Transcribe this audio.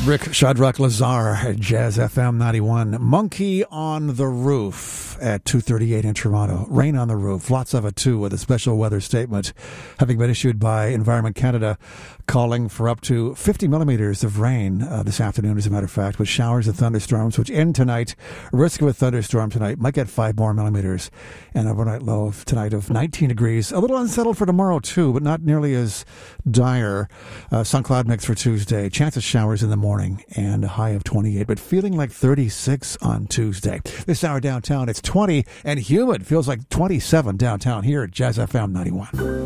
Rick Shadrach Lazar at Jazz FM 91. Monkey on the Roof at 2:38 in Toronto. Rain on the roof. Lots of it, too, with a special weather statement having been issued by Environment Canada calling for up to 50 millimeters of rain this afternoon, as a matter of fact, with showers and thunderstorms, which end tonight. Risk of a thunderstorm tonight. Might get 5 more millimeters. And overnight low of tonight of 19 degrees. A little unsettled for tomorrow, too, but not nearly as dire. Sun cloud mix for Tuesday. Chance of showers in the morning and a high of 28, but feeling like 36 on Tuesday. This hour downtown, it's 20 and humid. Feels like 27 downtown here at Jazz FM 91.